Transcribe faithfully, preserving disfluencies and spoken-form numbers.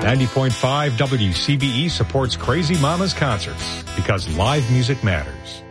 ninety point five W C B E supports Crazy Mama's concerts because live music matters.